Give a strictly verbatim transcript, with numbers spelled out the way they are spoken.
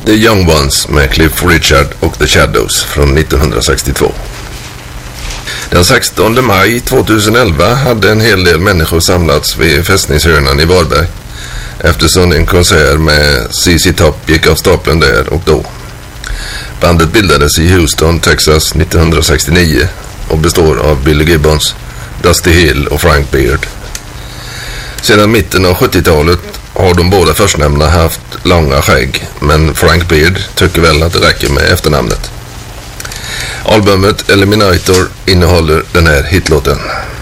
The Young Ones med Cliff Richard och The Shadows från nittonhundrasextiotvå. Den sextonde maj tjugoelva hade en hel del människor samlats vid fästningshörnan i Varberg eftersom en konsert med C C Top gick av stapeln där och då. Bandet bildades i Houston, Texas nittonhundrasextionio och består av Billy Gibbons, Dusty Hill och Frank Beard. Sedan mitten av sjuttiotalet har de båda förstnämnda haft långa skägg, men Frank Beard tycker väl att det räcker med efternamnet. Albumet Eliminator innehåller den här hitlåten.